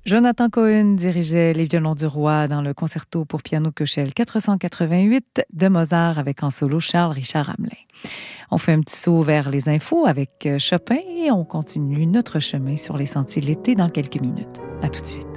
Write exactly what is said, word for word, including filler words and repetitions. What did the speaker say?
Jonathan Cohen dirigeait les violons du roi dans le concerto pour piano Köchel quatre cent quatre-vingt-huit de Mozart avec en solo Charles-Richard Hamelin. On fait un petit saut vers les infos avec Chopin et on continue notre chemin sur les sentiers de l'été dans quelques minutes. À tout de suite.